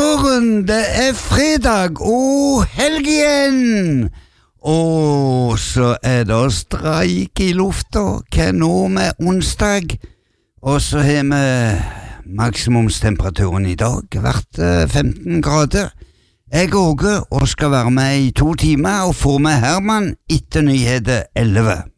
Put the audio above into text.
morgen, det fredag og helg igjen! Og så det streik i lufta, hva nå med onsdag? Og så har vi maksimumstemperaturen i dag vært 15 grader. Jeg Åge og skal være med i 2 timer og får med Herman etter nyheter 11.